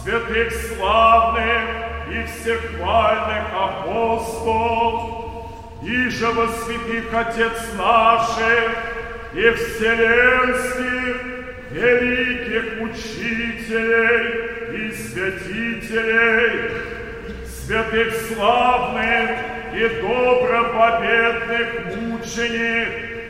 святых славных и всехвальных апостолов, и же во святых Отец наших и вселенских, великих учителей и святителей, святых славных и добропобедных мученик